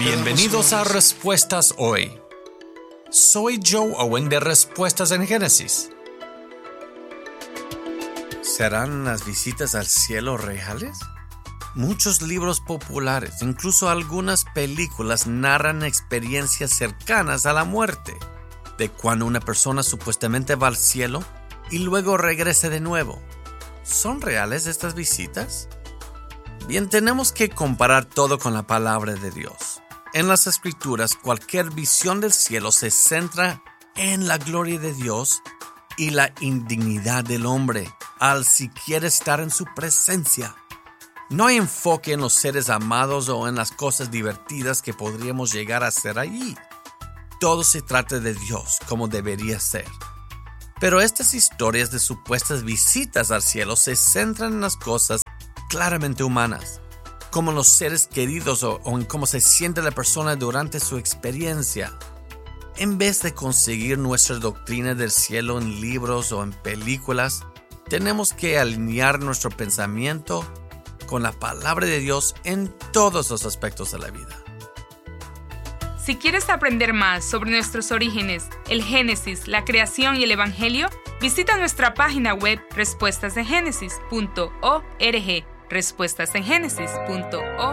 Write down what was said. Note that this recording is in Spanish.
Bienvenidos a Respuestas Hoy. Soy Joe Owen de Respuestas en Génesis. ¿Serán las visitas al cielo reales? Muchos libros populares, incluso algunas películas, narran experiencias cercanas a la muerte, de cuando una persona supuestamente va al cielo y luego regresa de nuevo. ¿Son reales estas visitas? Bien, tenemos que comparar todo con la palabra de Dios. En las Escrituras, cualquier visión del cielo se centra en la gloria de Dios y la indignidad del hombre al siquiera estar en su presencia. No hay enfoque en los seres amados o en las cosas divertidas que podríamos llegar a ser allí. Todo se trata de Dios, como debería ser. Pero estas historias de supuestas visitas al cielo se centran en las cosas claramente humanas, como los seres queridos o en cómo se siente la persona durante su experiencia. En vez de conseguir nuestra doctrina del cielo en libros o en películas, tenemos que alinear nuestro pensamiento con la palabra de Dios en todos los aspectos de la vida. Si quieres aprender más sobre nuestros orígenes, el Génesis, la creación y el Evangelio, visita nuestra página web respuestasengenesis.org. respuestasengenesis.org.